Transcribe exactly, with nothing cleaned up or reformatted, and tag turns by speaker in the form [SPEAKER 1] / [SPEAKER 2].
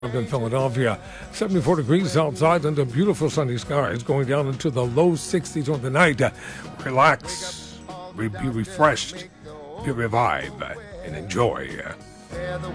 [SPEAKER 1] In Philadelphia, seventy-four degrees outside under beautiful sunny skies, going down into the low sixties on the night. Relax, be refreshed, be revived, and enjoy.